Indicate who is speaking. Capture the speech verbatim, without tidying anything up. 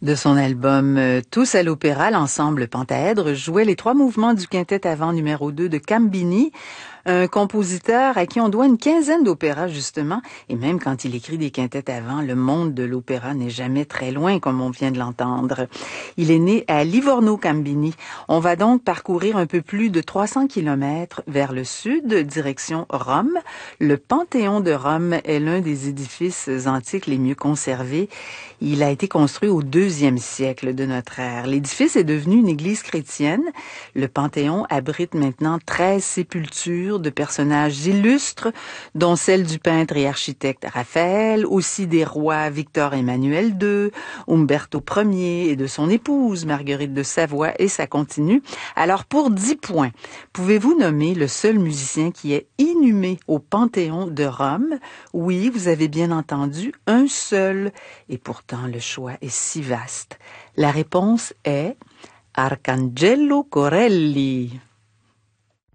Speaker 1: De son album euh, Tous à l'opéra, l'ensemble Pentaèdre jouait les trois mouvements du quintet avant numéro deux de Cambini, un compositeur à qui on doit une quinzaine d'opéras justement, et même quand il écrit des quintets avant, le monde de l'opéra n'est jamais très loin comme on vient de l'entendre. Il est né à Livorno Cambini. On va donc parcourir un peu plus de trois cents kilomètres vers le sud, direction Rome. Le Panthéon de Rome est l'un des édifices antiques les mieux conservés. Il a été construit au deuxième siècle de notre ère. L'édifice est devenu une église chrétienne. Le Panthéon abrite maintenant treize sépultures de personnages illustres, dont celle du peintre et architecte Raphaël, aussi des rois Victor Emmanuel deux, Umberto Premier et de son épouse Marguerite de Savoie, et ça continue. Alors pour dix points, pouvez-vous nommer le seul musicien qui est inhumé au Panthéon de Rome? Oui, vous avez bien entendu, un seul. Et pourtant, le choix est si vaste. La réponse est Arcangelo Corelli.